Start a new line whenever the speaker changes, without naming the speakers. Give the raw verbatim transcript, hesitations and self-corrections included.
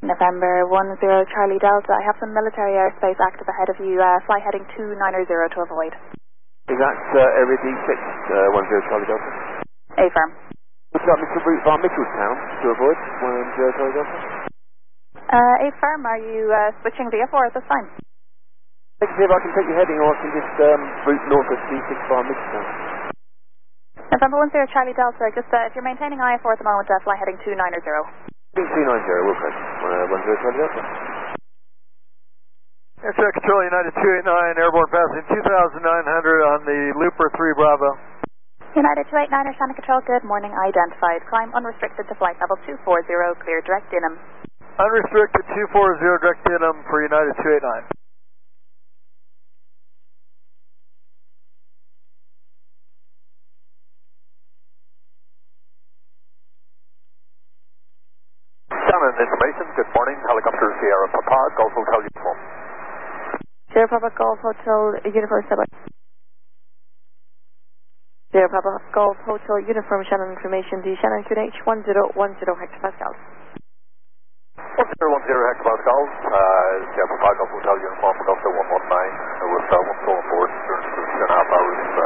November one zero Charlie Delta. I have some military airspace active ahead of you. Uh, fly heading two nine zero to avoid.
Is that uh, area D six, uh, one zero Charlie Delta?
Affirm.
Would you like me to route via Mitchellstown to avoid one zero Charlie Delta?
Uh, affirm. Are you uh, switching V F four at this time?
Let's see if I can take your heading or I can just um, route north of D six via Mitchellstown.
November one zero Charlie Delta. Just uh, if you're maintaining I F four at the moment, uh, fly heading two nine zero.
two nine zero, we'll correct. Uh, one zero Charlie Delta.
Air Traffic Control United two eight nine, airborne passing two thousand nine hundred on the Looper three Bravo.
United two eight nine, Air Santa Control, good morning, identified. Climb unrestricted to flight level two four zero, clear direct Dinham.
Unrestricted two four zero, direct Dinham for United two eight nine.
Shannon information, good morning, helicopter Sierra Papa, Golf Hotel Uniform.
Sierra Papa Golf Hotel Uniform, Sierra Papa Golf Hotel Uniform, Shannon information, the Shannon Q N H one zero one zero hectopascals.
one zero one zero hectopascals, uh, Sierra Papa Golf Hotel Uniform, Golf one one nine, with uh, one soul on board, turns to two and a half hours, uh,